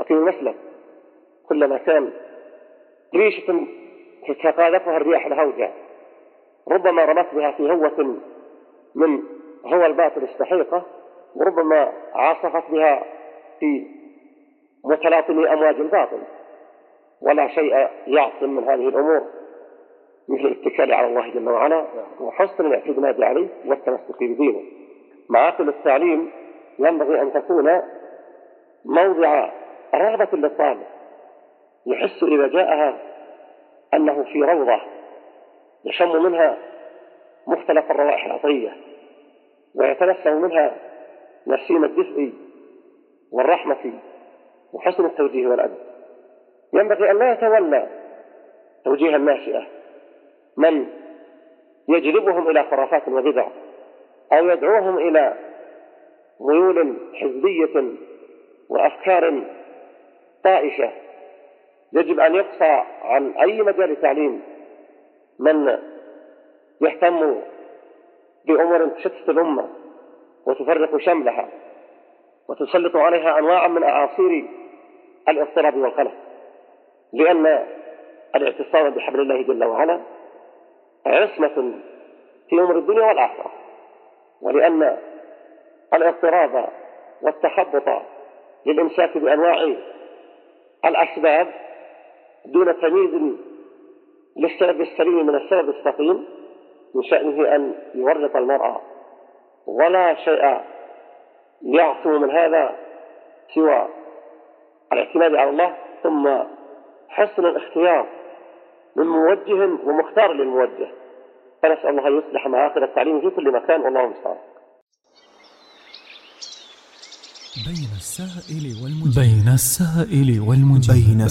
وفي المسلك كلما كان ريشة تتقاذفها الرياح الهوجة ربما رمت بها في هوة من هو الباطل السحيقة، وربما عاصفت بها في متلاطم أمواج الباطل، ولا شيء يعصم من هذه الأمور مثل الاتكال على الله جل وعلا وحسن الاعتماد عليه والتمسك بدينه. معاقل التعليم ينبغي أن تكون موضع رغبة للطالب، يحس إذا جاءها أنه في روضة يشم منها مختلف الروائح العطرية ويتنسم منها نسيم الدفء والرحمة وحسن التوجيه والأدب. ينبغي أن لا يتولى توجيه الناشئة من يجلبهم إلى خرافات وبدع أو يدعوهم إلى ميول حزبية وأفكار طائشة. يجب أن يقصى عن أي مجال تعليم من يهتم بأمور تشتت الأمة وتفرق شملها وتسلط عليها أنواع من أعاصير الاضطراب والقلق، لأن الاعتصام بحبل الله جل وعلا عصمة في أمر الدنيا والآخرة، ولأن الاضطراب والتخبط للإمساك بأنواع الأسباب دون تمييز للسبب السليم من السبب السقيم من شأنه أن يورط المرأة، ولا شيء يعصم من هذا سوى الاعتماد على الله ثم حسن الاختيار من موجه ومختار للموجه. فنسأل الله أن يصلح معاقل التعليم في كل مكان، والله المستعان. بين السائل والمجيب